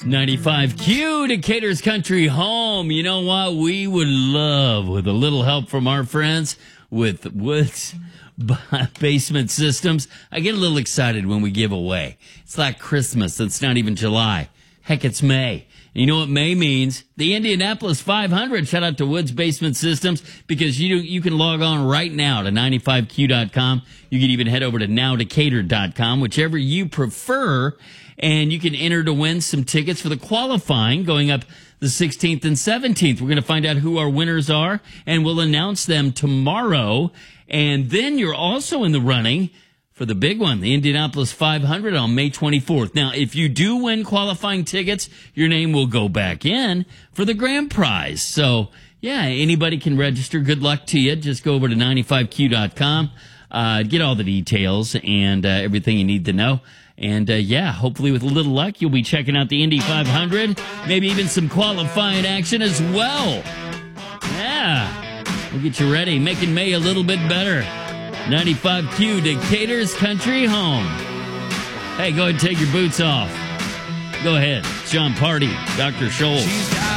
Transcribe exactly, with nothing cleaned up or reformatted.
ninety-five Q, Decatur's country home. You know what? We would love, with a little help from our friends with Woods Basement Systems. I get a little excited when we give away. It's like Christmas. It's not even July. Heck, it's May. You know what May means? The Indianapolis five hundred. Shout out to Woods Basement Systems, because you you can log on right now to ninety-five Q dot com. You can even head over to now decatur dot com, whichever you prefer, and you can enter to win some tickets for the qualifying going up the sixteenth and seventeenth. We're going to find out who our winners are, and we'll announce them tomorrow. And then you're also in the running for the big one, the Indianapolis five hundred on May twenty-fourth. Now, if you do win qualifying tickets, your name will go back in for the grand prize. So, yeah, anybody can register. Good luck to you. Just go over to ninety-five Q dot com, uh, get all the details and uh, everything you need to know. And, uh, yeah, hopefully with a little luck, you'll be checking out the Indy five hundred, maybe even some qualifying action as well. Yeah, we'll get you ready, making May a little bit better. ninety-five Q, Decatur's country home. Hey, go ahead and take your boots off. Go ahead. Sean Party, Doctor Scholl.